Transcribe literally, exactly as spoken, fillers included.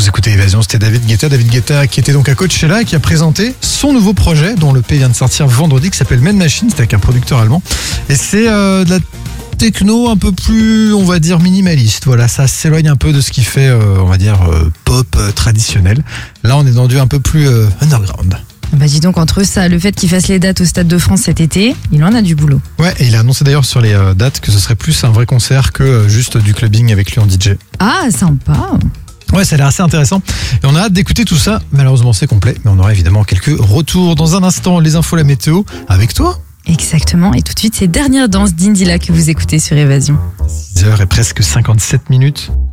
Vous écoutez Évasion, c'était David Guetta. David Guetta qui était donc à Coachella et qui a présenté son nouveau projet dont le P vient de sortir vendredi, qui s'appelle Man Machine. C'était avec un producteur allemand. Et c'est euh, de la techno un peu plus, on va dire, minimaliste. Voilà, ça s'éloigne un peu de ce qui fait, euh, on va dire, euh, pop euh, traditionnel. Là, on est dans du un peu plus euh, underground. Bah dis donc, entre ça, le fait qu'il fasse les dates au Stade de France cet été, il en a du boulot. Ouais, et il a annoncé d'ailleurs sur les euh, dates que ce serait plus un vrai concert que euh, juste du clubbing avec lui en D J. Ah, sympa. Ouais, ça a l'air assez intéressant. Et on a hâte d'écouter tout ça. Malheureusement, c'est complet, mais on aura évidemment quelques retours. Dans un instant, les infos, la météo, avec toi. Exactement, et tout de suite, c'est Dernière danse d'Indila que vous écoutez sur Évasion. six heures et presque cinquante-sept minutes.